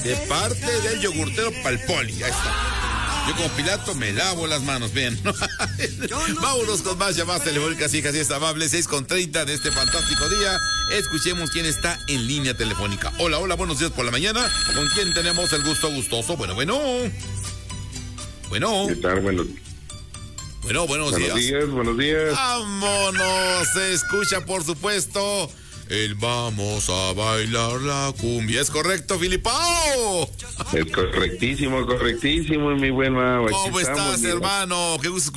De parte del yogurtero Palpoli. Ahí está. Yo como Pilato me lavo las manos, bien. Vámonos con más llamadas telefónicas, hijas y es amable, 6:30 de este fantástico día. Escuchemos quién está en línea telefónica. Hola, hola, buenos días por la mañana. ¿Con quién tenemos el gusto gustoso? Bueno. ¿Qué tal? Buenos días. Buenos días. Vámonos, se escucha por supuesto el vamos a bailar la cumbia. ¿Es correcto, Filipao? Es correctísimo, mi buen Mau. ¿Cómo estás, hermano? Qué gusto